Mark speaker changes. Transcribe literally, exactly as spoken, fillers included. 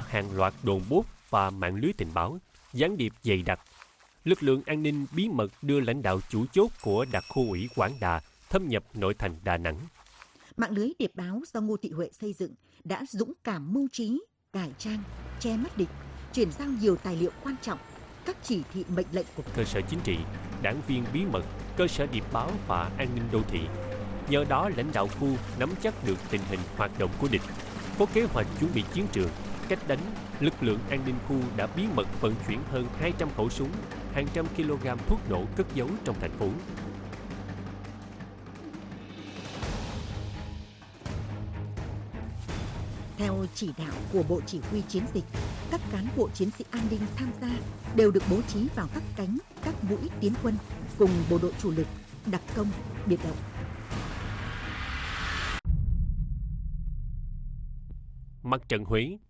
Speaker 1: hàng loạt đồn bốt và mạng lưới tình báo, gián điệp dày đặc. Lực lượng an ninh bí mật đưa lãnh đạo chủ chốt của đặc khu ủy Quảng Đà thâm nhập nội thành Đà Nẵng.
Speaker 2: Mạng lưới điệp báo do Ngô Thị Huệ xây dựng đã dũng cảm mưu trí, cải trang, che mắt địch, chuyển giao nhiều tài liệu quan trọng, các chỉ thị mệnh lệnh của
Speaker 1: cơ sở chính trị, đảng viên bí mật, cơ sở điệp báo và an ninh đô thị. Nhờ đó lãnh đạo khu nắm chắc được tình hình hoạt động của địch, có kế hoạch chuẩn bị chiến trường, cách đánh. Lực lượng an ninh khu đã bí mật vận chuyển hơn hai trăm khẩu súng, hàng trăm kg thuốc nổ cất giấu trong thành phố.
Speaker 2: Theo chỉ đạo của Bộ Chỉ huy Chiến dịch, các cán bộ chiến sĩ an ninh tham gia đều được bố trí vào các cánh, các mũi tiến quân cùng bộ đội chủ lực, đặc công, biệt động.
Speaker 1: Mặt trận Huế